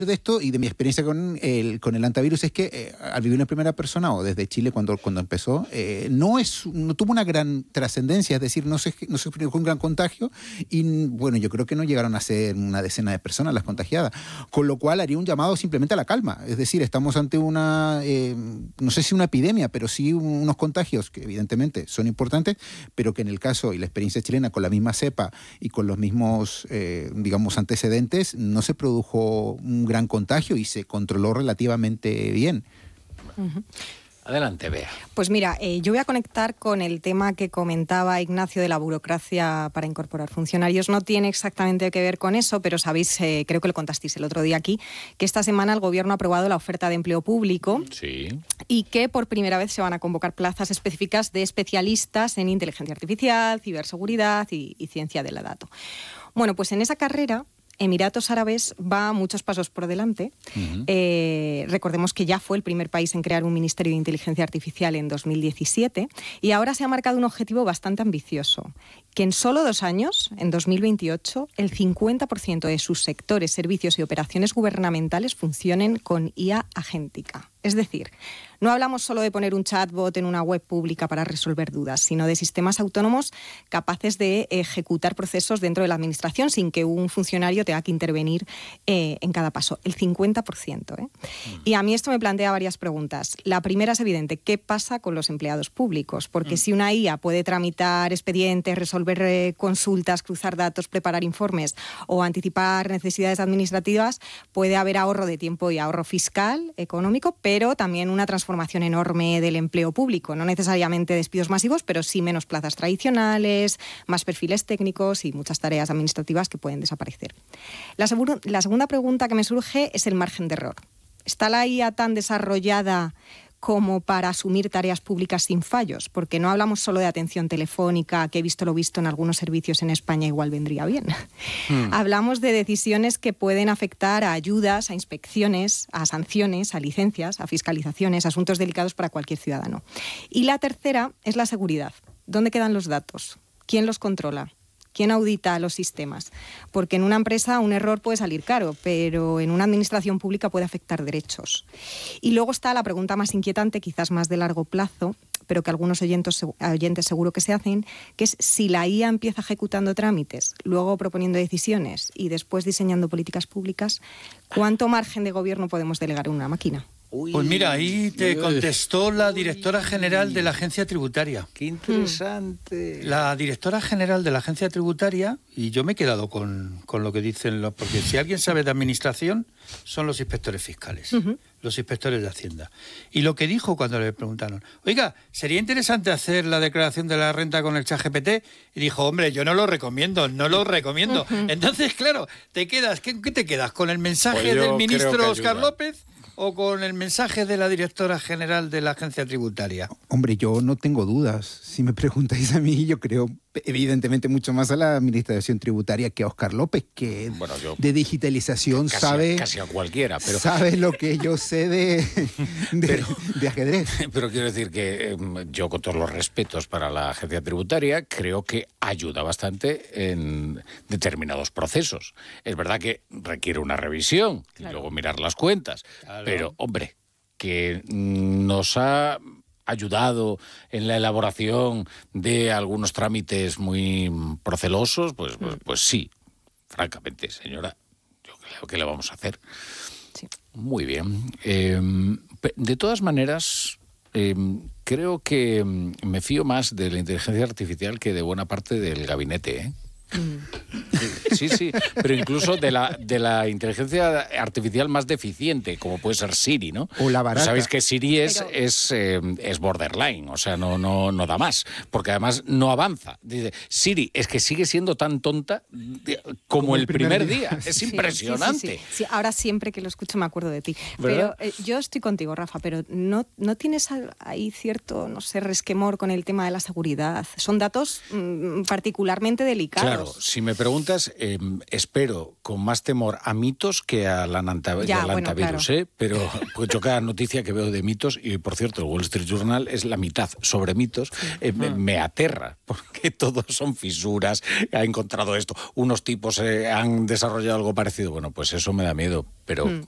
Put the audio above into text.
de esto y de mi experiencia con el antivirus es que al vivir en primera persona o desde Chile cuando empezó, no tuvo una gran trascendencia, es decir, no se produjo un gran contagio y bueno, yo creo que no llegaron a ser una decena de personas las contagiadas, con lo cual haría un llamado simplemente a la calma, es decir, estamos ante una, no sé si una epidemia, pero sí unos contagios que evidentemente son importantes, pero que en el caso y la experiencia chilena con la misma cepa y con los mismos, digamos, antecedentes, no se produjo un gran contagio y se controló relativamente bien. Uh-huh. Adelante, Bea. Pues mira, yo voy a conectar con el tema que comentaba Ignacio de la burocracia para incorporar funcionarios. No tiene exactamente que ver con eso, pero sabéis, creo que lo contasteis el otro día aquí, que esta semana el Gobierno ha aprobado la oferta de empleo público. Sí. Y que por primera vez se van a convocar plazas específicas de especialistas en inteligencia artificial, ciberseguridad y ciencia del dato. Bueno, pues en esa carrera Emiratos Árabes va muchos pasos por delante. Uh-huh. Recordemos que ya fue el primer país en crear un Ministerio de Inteligencia Artificial en 2017 y ahora se ha marcado un objetivo bastante ambicioso, que en solo 2 años, en 2028, el 50% de sus sectores, servicios y operaciones gubernamentales funcionen con IA agéntica. Es decir, no hablamos solo de poner un chatbot en una web pública para resolver dudas, sino de sistemas autónomos capaces de ejecutar procesos dentro de la administración sin que un funcionario tenga que intervenir en cada paso. El 50%. Y a mí esto me plantea varias preguntas. La primera es evidente. ¿Qué pasa con los empleados públicos? Porque si una IA puede tramitar expedientes, resolver consultas, cruzar datos, preparar informes o anticipar necesidades administrativas, puede haber ahorro de tiempo y ahorro fiscal, económico, pero también una transformación enorme del empleo público. No necesariamente despidos masivos, pero sí menos plazas tradicionales, más perfiles técnicos y muchas tareas administrativas que pueden desaparecer. La segunda pregunta que me surge es el margen de error. ¿Está la IA tan desarrollada como para asumir tareas públicas sin fallos? Porque no hablamos solo de atención telefónica, que he visto lo visto en algunos servicios en España, igual vendría bien. Hablamos de decisiones que pueden afectar a ayudas, a inspecciones, a sanciones, a licencias, a fiscalizaciones, asuntos delicados para cualquier ciudadano. Y la tercera es la seguridad. ¿Dónde quedan los datos? ¿Quién los controla? ¿Quién audita los sistemas? Porque en una empresa un error puede salir caro, pero en una administración pública puede afectar derechos. Y luego está la pregunta más inquietante, quizás más de largo plazo, pero que algunos oyentes seguro que se hacen, que es si la IA empieza ejecutando trámites, luego proponiendo decisiones y después diseñando políticas públicas, ¿cuánto margen de gobierno podemos delegar en una máquina? Pues mira, ahí te contestó la directora general de la Agencia Tributaria. ¡Qué interesante! La directora general de la Agencia Tributaria, y yo me he quedado con lo que dicen, porque si alguien sabe de administración, son los inspectores fiscales, los inspectores de Hacienda. Y lo que dijo cuando le preguntaron, oiga, ¿sería interesante hacer la declaración de la renta con el ChatGPT? Y dijo, hombre, yo no lo recomiendo. Entonces, claro, te quedas, ¿qué te quedas? ¿Con el mensaje del ministro Óscar López? ¿O con el mensaje de la directora general de la Agencia Tributaria? Hombre, yo no tengo dudas. Si me preguntáis a mí, yo creo evidentemente mucho más a la Administración Tributaria que a Óscar López, que de digitalización sabe... Casi a cualquiera, pero... Sabe lo que yo sé de ajedrez. Pero quiero decir que yo, con todos los respetos para la Agencia Tributaria, creo que ayuda bastante en determinados procesos. Es verdad que requiere una revisión y luego mirar las cuentas. Claro. Pero, hombre, que nos ha ayudado en la elaboración de algunos trámites muy procelosos, pues sí, francamente, señora, yo creo que le vamos a hacer. Sí. Muy bien. De todas maneras, creo que me fío más de la inteligencia artificial que de buena parte del gabinete, ¿eh? Sí, pero incluso de la inteligencia artificial más deficiente, como puede ser Siri, ¿no? O la barata. Sabéis que Siri es borderline, o sea, no da más, porque además no avanza. Dice, Siri es que sigue siendo tan tonta como el primer día. Es impresionante. Sí, ahora siempre que lo escucho me acuerdo de ti. ¿Verdad? Pero yo estoy contigo, Rafa, pero ¿no tienes ahí cierto, no sé, resquemor con el tema de la seguridad? Son datos particularmente delicados. Claro, si me preguntas, espero con más temor a mitos que al antivirus, claro. Pero pues yo cada noticia que veo de mitos, y por cierto el Wall Street Journal es la mitad sobre mitos, me aterra, porque todos son fisuras, ha encontrado esto, unos tipos han desarrollado algo parecido, bueno, pues eso me da miedo, pero